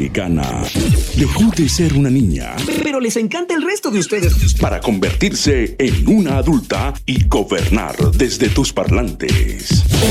americana dejó de ser una niña, pero les encanta el resto de ustedes, para convertirse en una adulta y gobernar desde tus parlantes.